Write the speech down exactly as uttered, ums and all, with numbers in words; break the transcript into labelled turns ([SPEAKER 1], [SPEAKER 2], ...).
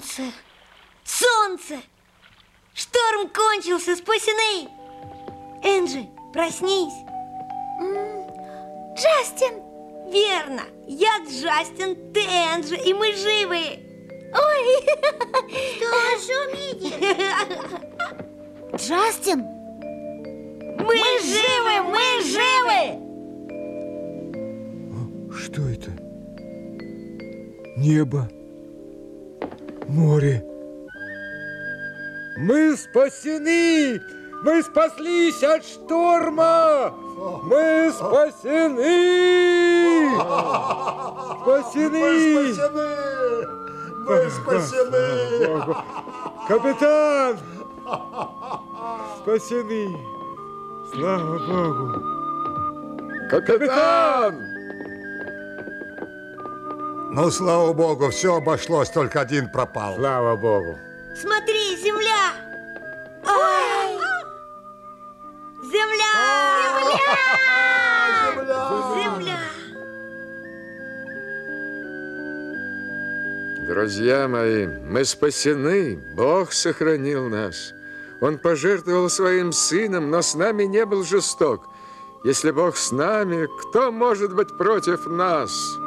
[SPEAKER 1] Солнце! Солнце! Шторм кончился, спасены! Энджи, проснись!
[SPEAKER 2] Джастин!
[SPEAKER 1] Верно! Я Джастин, ты Энджи, и мы живы!
[SPEAKER 2] Ой! Что шумите? Джастин!
[SPEAKER 1] Мы, мы живы! Мы живы!
[SPEAKER 3] Что это? Небо, море. Мы спасены! Мы спаслись от шторма! Мы спасены! Спасены!
[SPEAKER 4] Мы спасены! Мы спасены!
[SPEAKER 3] Капитан! Спасены! Слава Богу!
[SPEAKER 4] Капитан! Ну, слава Богу, все обошлось, только один пропал.
[SPEAKER 3] Слава Богу!
[SPEAKER 1] Смотри, земля! Ой! Земля! Земля! Земля!
[SPEAKER 5] Друзья мои, мы спасены, Бог сохранил нас. Он пожертвовал своим сыном, но с нами не был жесток. Если Бог с нами, кто может быть против нас?